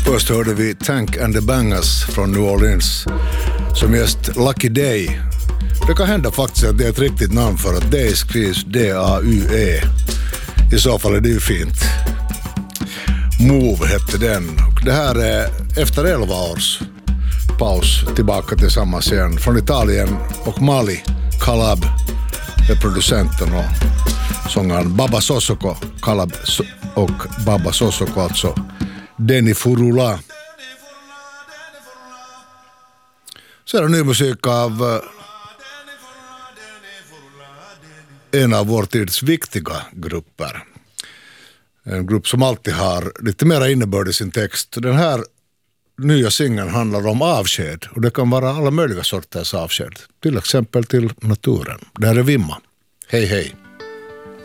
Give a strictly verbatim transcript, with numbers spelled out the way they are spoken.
Först hörde vi Tank and the Bangers från New Orleans som just Lucky Day. Det kan hända faktiskt att det är ett riktigt namn för att Day skrivs D A U E. I så fall är det ju fint. Move hette den. Och det här är efter elva års paus tillbaka tillsammans igen. Från Italien och Mali. Calab är producenten och sångaren Baba Sosoko. Calab och Baba Sosoko alltså. Denny Furula. Så är det ny musik av en av vår tids viktiga grupper. En grupp som alltid har lite mer innebörd i sin text. Den här nya singeln handlar om avsked. Och det kan vara alla möjliga sorters avsked. Till exempel till naturen. Det här är Vimma. Hej hej.